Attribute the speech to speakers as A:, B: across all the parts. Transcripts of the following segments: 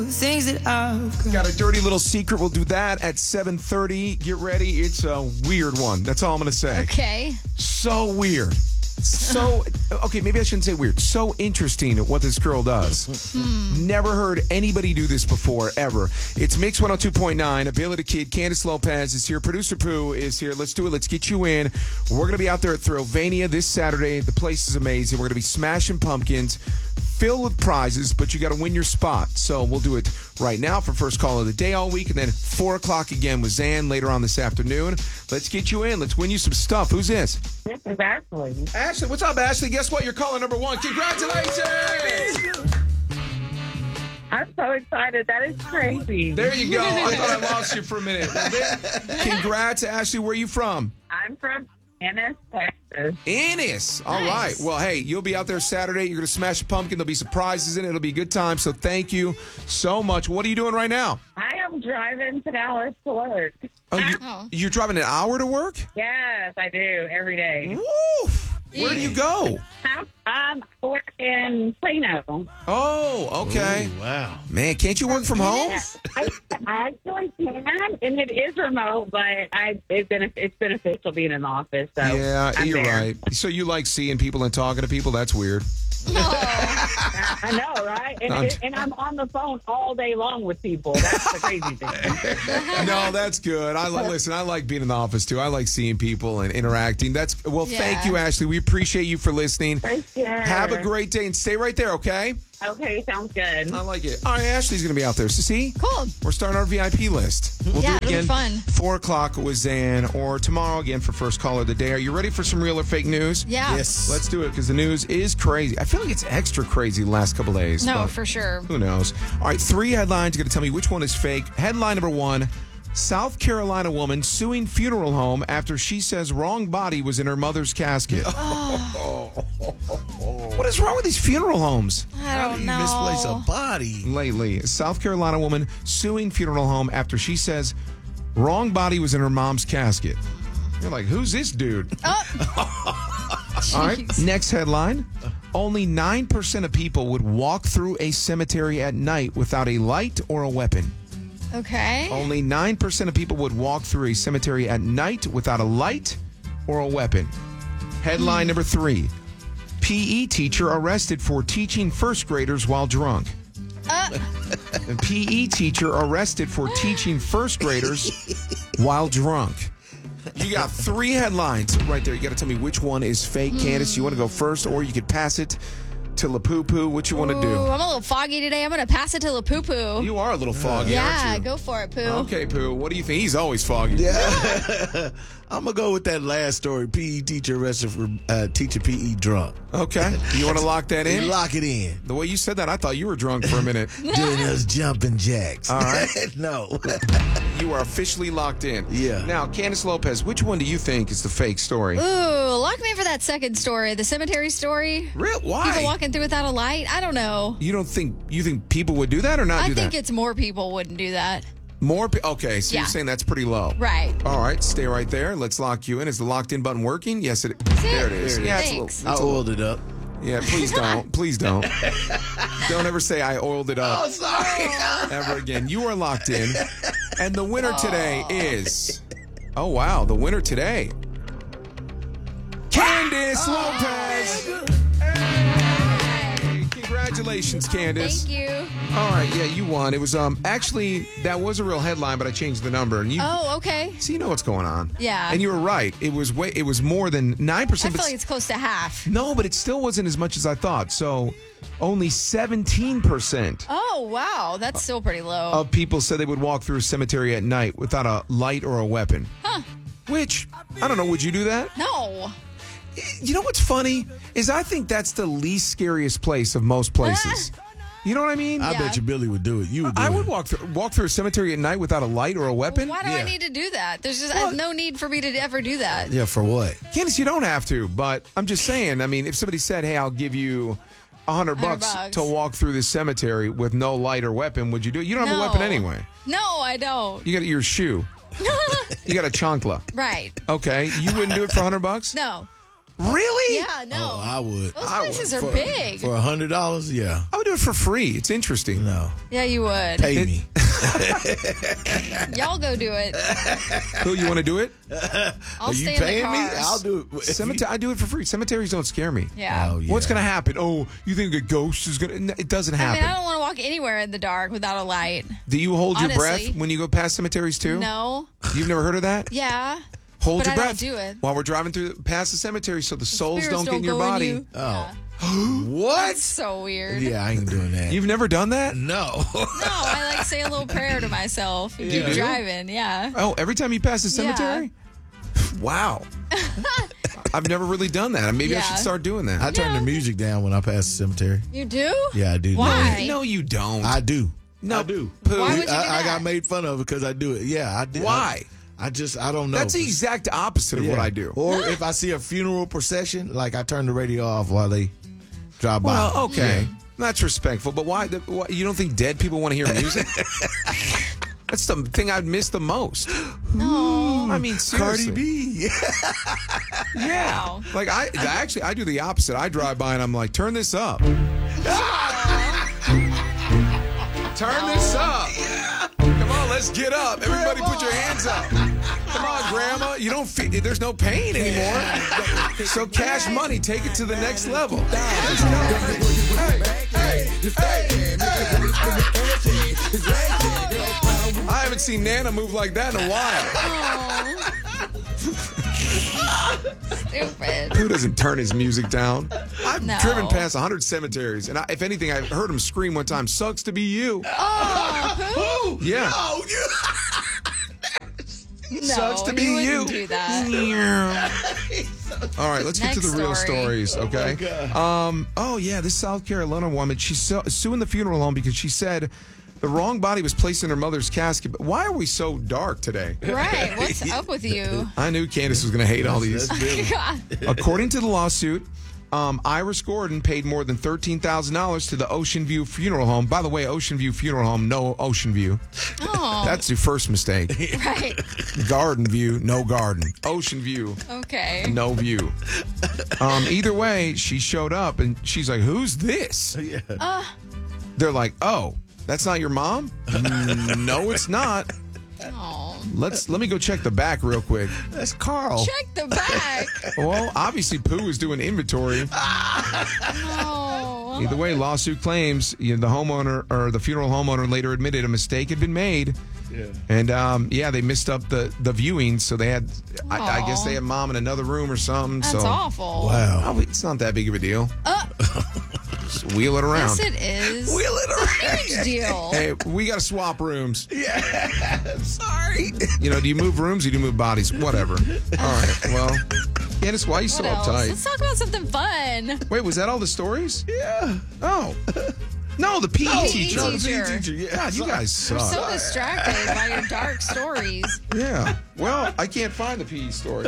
A: Things that I've
B: got a dirty little secret. We'll do that at 7:30. Get ready. It's a weird one. That's all I'm going to say.
C: Okay.
B: So weird. So, okay, maybe I shouldn't say weird. So interesting at what this girl does. Never heard anybody do this before, ever. It's Mix 102.9. Avila the Kid. Candace Lopez is here. Producer Pooh is here. Let's do it. Let's get you in. We're going to be out there at Throwvania this Saturday. The place is amazing. We're going to be smashing pumpkins, filled with prizes, but you got to win your spot. So we'll do it right now for first call of the day all week, and then 4 o'clock again with Zan later on this afternoon. Let's get you in. Let's win you some stuff. Who's this?
D: This is Ashley.
B: Ashley, what's up, Ashley? Guess what? You're calling number one. Congratulations!
D: I'm so excited. That is crazy.
B: There you go. I thought I lost you for a minute. Well, congrats, Ashley. Where are you from?
D: I'm from Ennis, Texas.
B: Ennis. All right. Well, hey, you'll be out there Saturday. You're going to smash a pumpkin. There'll be surprises in it. It'll be a good time. So thank you so much. What are you doing right now?
D: I am driving to Dallas to work.
B: You're driving an hour to work?
D: Yes, I do. Every day.
B: Woo! Where do you go?
D: I'm work in Plano.
B: Oh, okay.
E: Ooh, wow.
B: Man, can't you work from home?
D: I actually can, and it is remote, but it's beneficial being in the office. So
B: Yeah,
D: I'm
B: you're
D: there.
B: right. So you like seeing people and talking to people? That's weird.
D: I know, right? And I'm on the phone all day long with people. That's the crazy thing.
B: No, that's good. Listen, I like being in the office too. I like seeing people and interacting. Thank you, Ashley. We appreciate you for listening.
D: Thank you.
B: Have a great day and stay right there, okay?
D: Okay, sounds good.
B: I like it. All right, Ashley's going to be out there. So see?
C: Cool.
B: We're starting our VIP list. We'll do it
C: Yeah, it'll be
B: again.
C: fun.
B: 4 o'clock with Zan, or tomorrow again for first caller of the day. Are you ready for some real or fake news?
C: Yeah.
E: Yes.
B: Let's do it because the news is crazy. I feel like it's extra crazy the last couple days.
C: No,
B: but
C: for sure.
B: Who knows? All right, 3 headlines. You're going to tell me which one is fake. Headline number 1. South Carolina woman suing funeral home after she says wrong body was in her mother's casket. What is wrong with these funeral homes
C: I don't
E: You
C: know.
E: misplace a body.
B: lately? South Carolina woman suing funeral home after she says wrong body was in her mom's casket. You're like, who's this dude? All right,
C: Jeez.
B: next headline. Only 9% of people would walk through a cemetery at night without a light or a weapon.
C: Okay.
B: Only 9% of people would walk through a cemetery at night without a light or a weapon. Headline number 3. PE teacher arrested for teaching first graders while drunk. A PE teacher arrested for teaching first graders while drunk. You got 3 headlines right there. You got to tell me which one is fake. Candace, you want to go first, or you could pass it to LaPoo-Poo? What you want to
C: Ooh,
B: do?
C: I'm a little foggy today. I'm going to pass it to LaPoo-Poo.
B: You are a little foggy,
C: Yeah,
B: aren't you?
C: go for it, Pooh.
B: Okay, Pooh. What do you think? He's always foggy.
E: Yeah. I'm going to go with that last story. PE teacher arrested for teaching PE drunk.
B: Okay. You want to lock that in?
E: Lock it in.
B: The way you said that, I thought you were drunk for a minute.
E: Doing those jumping jacks.
B: All right.
E: No.
B: You are officially locked in.
E: Yeah.
B: Now, Candace Lopez, which one do you think is the fake story?
C: Ooh, lock me in for that second story, the cemetery story.
B: Real? Why?
C: People walking through without a light? I don't know.
B: You think people would do that or not
C: I
B: do
C: think
B: that?
C: it's more people wouldn't do that.
B: Okay, so
C: Yeah.
B: you're saying that's pretty low.
C: Right.
B: All right, stay right there. Let's lock you in. Is the locked in button working? Yes, it is. There it is.
E: There it
B: Yeah,
E: is.
B: it's a little.
C: Thanks.
E: I oiled it up.
B: Yeah, please don't. Please don't. Don't ever say I oiled it up
E: Oh, sorry.
B: ever again. You are locked in. And the winner today is... Oh, wow. The winner today. Candace Lopez. Hey, congratulations, Candace.
C: Thank you.
B: All right, yeah, you won. It was actually that was a real headline, but I changed the number, and you
C: Oh, okay.
B: so you know what's going on.
C: Yeah.
B: and you were right. It was more than 9%.
C: I
B: but
C: feel like it's close to half.
B: no, but it still wasn't as much as I thought. So only 17%
C: Oh, wow. That's still pretty low.
B: of people said they would walk through a cemetery at night without a light or a weapon.
C: Huh.
B: Which I don't know. Would you do that?
C: No.
B: You know what's funny is I think that's the least scariest place of most places. You know what I mean?
E: I bet you Billy would do it. You would do
B: I
E: it.
B: would walk through a cemetery at night without a light or a weapon.
C: Why do I need to do that? There's just no need for me to ever do that.
E: Yeah, for what?
B: Candace, you don't have to, but I'm just saying. I mean, if somebody said, "Hey, I'll give you $100
C: $100
B: to walk through this cemetery with no light or weapon," would you do it? You don't have a
C: No.
B: weapon anyway.
C: No, I don't.
B: You got your shoe. You got a chancla.
C: Right.
B: Okay, you wouldn't do it for $100?
C: No.
B: Really?
C: Yeah, no.
E: Oh, I would.
C: Those places are big.
E: For $100, yeah.
B: I would do it for free. It's interesting.
E: No.
C: Yeah, you would.
E: Pay me.
C: Y'all go do it.
B: Who, you want to do it?
C: I'll
E: Are you
C: stay in the
E: paying me?
C: cars.
E: I'll do it.
B: I do it for free. Cemeteries don't scare me.
C: Yeah.
E: Oh, yeah.
B: What's going to happen? Oh, you think a ghost is going to... It doesn't
C: I
B: happen.
C: mean, I don't want to walk anywhere in the dark without a light.
B: Do you hold your
C: Honestly.
B: breath when you go past cemeteries too?
C: No.
B: You've never heard of that?
C: Yeah.
B: Hold
C: But
B: your
C: I don't
B: breath
C: do it.
B: while we're driving past the cemetery so the souls
C: Spirits
B: don't get in your
C: go
B: body.
C: you.
E: Oh.
B: What?
C: That's so weird.
E: Yeah, I ain't doing that.
B: You've never done that?
E: No.
C: No, I like say a little prayer to myself.
B: You
C: Keep
B: do?
C: driving, yeah.
B: Oh, every time you pass the cemetery? Wow. I've never really done that. Maybe I
C: Yeah.
B: should start doing that.
E: I turn the music down when I pass the cemetery.
C: You do?
E: Yeah, I do.
C: Why?
B: No, you don't.
E: I do.
B: No.
E: I do.
B: Pooh.
C: Why would you do
E: I
C: that?
E: got made fun of because I do it. Yeah, I did.
B: Why?
E: I don't know.
B: That's the exact opposite of what I do.
E: Or if I see a funeral procession, like I turn the radio off while they drive by.
B: Well, okay. That's respectful, but why you don't think dead people want to hear music? That's the thing I'd miss the most.
C: No.
B: I mean, seriously.
E: Cardi B.
B: Yeah.
C: Wow.
B: Like I do the opposite. I drive by and I'm like, turn this up. Turn this up. Come on, let's get up. Everybody put your hands up. Come on, Grandma. You don't feel, there's no pain anymore. So Cash Money, take it to the next level. Let's go. Hey, I haven't seen Nana move like that in a while.
C: Stupid.
B: Who doesn't turn his music down? I've
C: No.
B: driven past 100 cemeteries, and if anything, I heard him scream one time, "Sucks to be you."
C: Oh, who?
B: Yeah.
C: No,
B: Sucks to be
C: you.
B: you.
C: Wouldn't do that.
B: All right, let's get to
C: Next
B: the real
C: story.
B: stories, okay? Oh, yeah, this South Carolina woman, she's suing the funeral home because she said the wrong body was placed in her mother's casket. But why are we so dark today?
C: Right. What's up with you?
B: I knew Candace was going to hate all these.
C: God.
B: According to the lawsuit, Iris Gordon paid more than $13,000 to the Ocean View Funeral Home. By the way, Ocean View Funeral Home, no Ocean View.
C: Oh,
B: That's your first mistake.
C: right.
B: Garden View, no garden. Ocean View,
C: Okay.
B: no view. Either way, she showed up and she's like, "Who's this?" They're like, "Oh, that's not your mom?" No, it's not.
C: Oh.
B: Let me go check the back real quick.
E: That's Carl.
C: Check the back.
B: Well, obviously Pooh is doing inventory.
C: Oh.
B: Either way, lawsuit claims the homeowner or the funeral homeowner later admitted a mistake had been made. Yeah. And they missed up the viewing, so they had. I guess they had mom in another room or something.
C: That's
B: so
C: awful.
E: Wow.
B: Oh, it's not that big of a deal. Just wheel it around.
C: Yes, it is.
E: Wheel it around.
C: Huge deal.
B: Hey, we got to swap rooms.
E: Yeah. I'm sorry.
B: Do you move rooms or do you move bodies? Whatever. All right. Well, Candace, why are you so
C: What else?
B: uptight?
C: Let's talk about something fun.
B: Wait, was that all the stories?
E: Yeah.
B: Oh. No, the PE teacher.
C: PE
E: No, the
C: teacher.
E: PE teacher. Yeah.
B: God, you guys suck.
C: So distracted by your dark stories.
B: Yeah. Well, I can't find the PE story.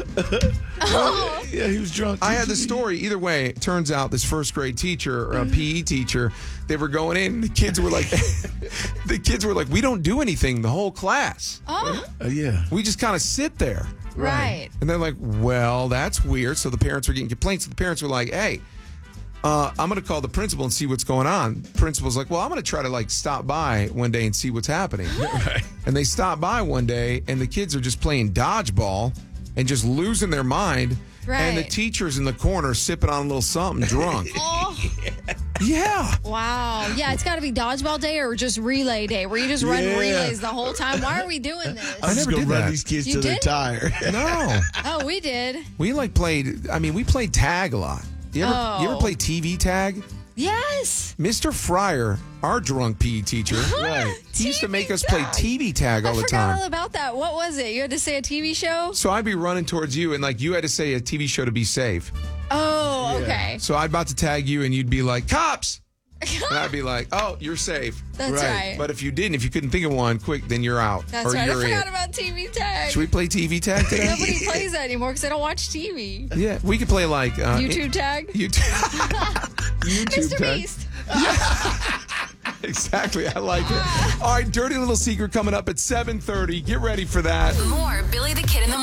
E: Yeah, he was drunk.
B: I had the story. Either way, it turns out this first grade teacher, or a PE teacher, they were going in. The kids were like, we don't do anything the whole class.
C: Oh,
E: Yeah.
B: We just kind of sit there.
C: right.
B: And they're like, well, that's weird. So the parents were getting complaints. So the parents were like, hey, I'm going to call the principal and see what's going on. The principal's like, well, I'm going to try to stop by one day and see what's happening.
E: Right.
B: And they stop by one day and the kids are just playing dodgeball and just losing their mind.
C: Right.
B: And the teacher's in the corner sipping on a little something drunk.
C: Oh,
B: Yeah.
C: wow. Yeah, it's got to be dodgeball day or just relay day where you just run
E: Yeah.
C: relays the whole time. Why are we doing this?
E: I'm just
B: never
E: going
B: did
E: to run
B: that.
E: these kids
C: You
E: till they're
C: didn't?
E: tired.
B: No.
C: Oh, we did.
B: We we played tag a lot. You ever
C: Oh.
B: play TV tag?
C: Yes.
B: Mr. Fryer, our drunk PE teacher,
E: Right.
B: he used to
C: TV
B: make us play
C: tag.
B: TV tag all
C: I
B: the
C: forgot
B: time.
C: all about that. What was it? You had to say a TV show?
B: So I'd be running towards you, and you had to say a TV show to be safe.
C: Oh, okay.
B: So I'd about to tag you, and you'd be like, "Cops!" And I'd be like, "Oh, you're safe."
C: That's
E: Right.
C: right.
B: But if you couldn't think of one quick, then you're out.
C: That's
B: or
C: right. I
B: you're
C: forgot
B: in.
C: about TV tag.
B: Should we play TV tag today?
C: Nobody plays that anymore because I don't watch TV.
B: Yeah, we could play
C: YouTube tag?
B: YouTube
C: Mr.
B: tag.
C: Beast.
B: Exactly. I like it. All right, dirty little secret coming up at 7:30. Get ready for that.
A: More Billy the Kid in the